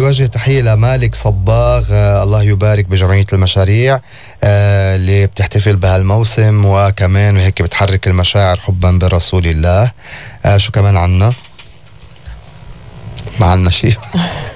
نوجه تحية لمالك صباغ، الله يبارك بجمعية المشاريع اللي بتحتفل بهالموسم، وكمان وهيك بتحرك المشاعر حبا برسول الله. شو كمان عنا؟ ما عنا شيء.